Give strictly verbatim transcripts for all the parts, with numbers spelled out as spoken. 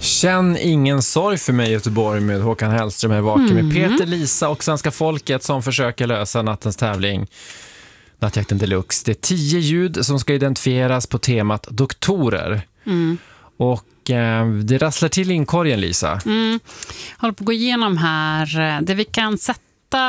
Känn ingen sorg för mig i Göteborg med Håkan Hellström är vaken mm. med Peter, Lisa och svenska folket som försöker lösa nattens tävling. Nattjakten Deluxe. Det är tio ljud som ska identifieras på temat doktorer. Mm. Och eh, det rasslar till inkorgen, Lisa. Mm. Håller på att gå igenom här. Det vi kan sätta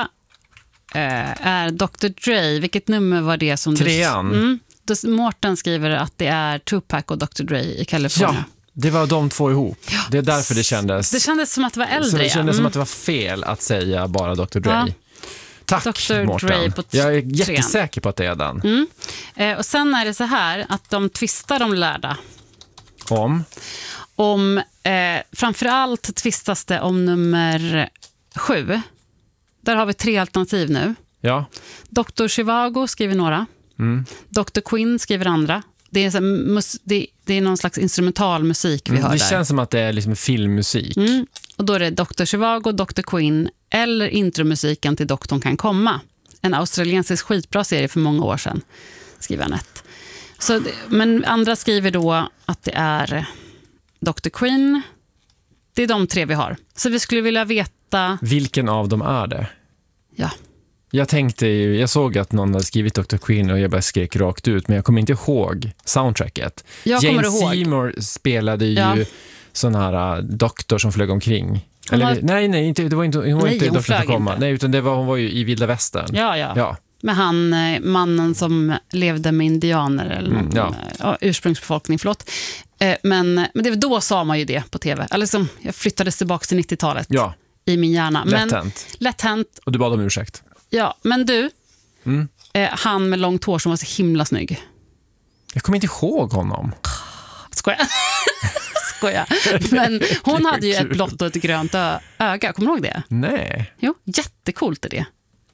eh, är doktor Dre. Vilket nummer var det som Trean. du... Mm. Mårten skriver att det är Tupac och doktor Dre i Kalifornien. Ja. Det var de två ihop. Ja. Det är därför det kändes... Det kändes som att det var äldre. Så det kändes mm. som att det var fel att säga bara doktor Dre. Ja. Tack, doktor Mårten. Dre på t- Jag är jättesäker på att det är den. Mm. Eh, och sen är det så här att de tvistar de lärda. Om? Om eh, framförallt tvistas det om nummer sju. Där har vi tre alternativ nu. Ja. doktor Zhivago skriver några. Mm. doktor Quinn skriver andra. Det är, så, mus, det, det är någon slags instrumental musik vi hör det där. Känns som att det är liksom filmmusik. Mm. Och då är det doktor Zhivago, doktor Quinn eller intromusiken till Doktorn kan komma. En australiensisk skitbra serie för många år sedan, skriver Anette. Så, men andra skriver då att det är doktor Quinn. Det är de tre vi har. Så vi skulle vilja veta... Vilken av dem är det? Ja. Jag tänkte ju, jag såg att någon hade skrivit doktor Quinn och jag bara skrek rakt ut, men jag kommer inte ihåg soundtracket. Jag Jane kommer ihåg. Seymour spelade ju ja. sån här uh, doktor som flög omkring. Eller, var... Nej, nej, inte, det var inte, hon var nej, inte hon doktorn komma. Inte. Nej, utan det var, hon var ju i Vilda Västern. Ja, ja. ja. Med han, mannen som levde med indianer eller någon, mm, ja. ja, ursprungsbefolkning, förlåt. Eh, men, men det, då sa man ju det på tv. Eller som, jag flyttades tillbaka till nittiotalet ja. i min hjärna. Lätt hänt. Lätt hänt. Och du bad om ursäkt. Ja, men du, mm. eh, han med långt hår som var så himla snygg. Jag kommer inte ihåg honom. Skoja. Skoja. Men hon hade ju ett blått och ett grönt ö- öga. Kommer du ihåg det? Nej. Jo, jättecoolt är det.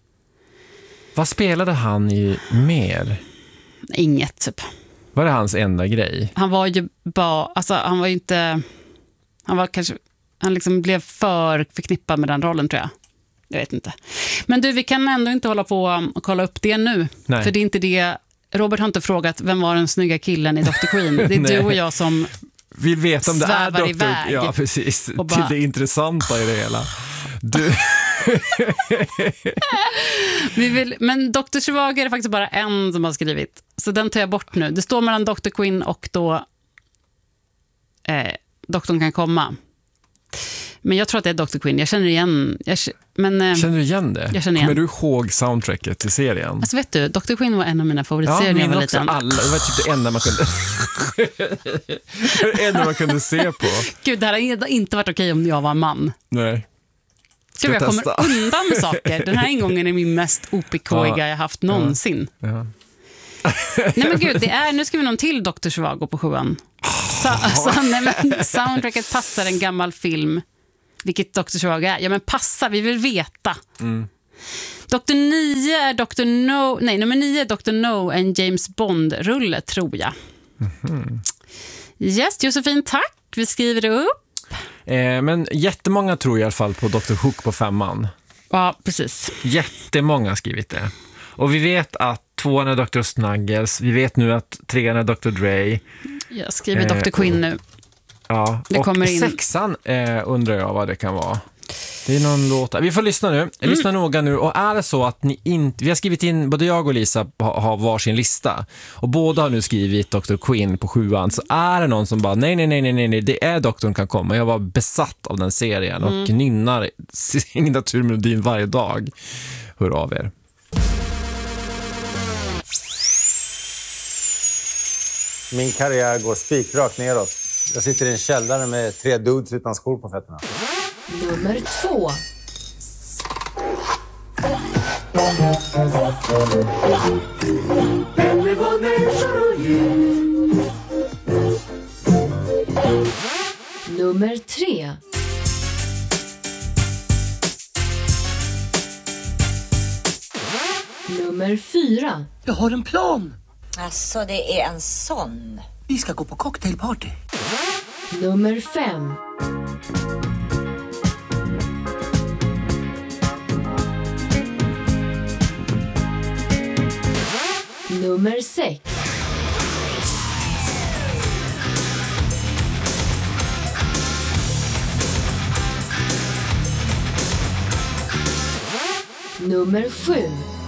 Vad spelade han i mer? Inget, typ. Var det hans enda grej? Han var ju bara, alltså han var ju inte, han var kanske, han liksom blev för förknippad med den rollen, tror jag. Jag vet inte. Men du, vi kan ändå inte hålla på och kolla upp det nu. Nej. För det är inte det, Robert har inte frågat vem var den snygga killen i doktor Queen. Det är du och jag som vill veta om det är doktor. Iväg. Ja, precis. Bara... Till det intressanta i det hela. Du... Vi vill, men doktor Zhivago är det faktiskt bara en som har skrivit. Så den tar jag bort nu. Det står mellan doktor Quinn och då eh, doktorn kan komma. Men jag tror att det är doktor Quinn. Jag känner igen... Jag, men, eh, känner du igen det? Jag känner igen. Kommer du ihåg soundtracket till serien? Alltså vet du, doktor Quinn var en av mina favoritserier ja, när jag var också liten. Alla. Det var typ det enda man kunde... det enda man kunde se på. Gud, det här hade inte varit okej om jag var en man. Nej. Gud, jag kommer undan med saker. Den här ingången är min mest opikoiga ja. jag haft någonsin. Ja. Ja. Nej men gud, det är, nu ska vi någon till doktor Zhivago på sjuan. Så, alltså, nej, men soundtracket passar en gammal film. Vilket doktor Zhivago är. Ja men passa, vi vill veta. Mm. doktor nio är doktor No, nej nummer nio är doktor No, en James Bond-rulle tror jag. Mm-hmm. Yes, Josefin, tack. Vi skriver det upp. Eh, men jättemånga tror i alla fall på doktor Hook på femman. Ja, precis. Jättemånga har skrivit det. Och vi vet att tvåan är doktor Snuggles. Vi vet nu att trean är doktor Dre. Jag skriver eh, doktor Quinn nu. Ja, det och kommer in. sexan eh, undrar jag vad det kan vara. Det är någon låt. Vi får lyssna nu. Mm. Lyssna noga nu. Och är det så att ni inte... Vi har skrivit in, både jag och Lisa har, har varsin lista. Och båda har nu skrivit doktor Quinn på sjuan. Så är det någon som bara, nej, nej, nej, nej, nej, det är doktorn kan komma. Jag var besatt av den serien och mm. nynnar signaturmelodin varje dag. Hör av er. Min karriär går spikrakt neråt. Jag sitter i en källare med tre dudes utan skor på fötterna. Nummer två. Nummer tre. Nummer fyra. Jag har en plan. Alltså, det är en sån. Vi ska gå på cocktailparty. Nummer fem. Nummer sex. Nummer sju.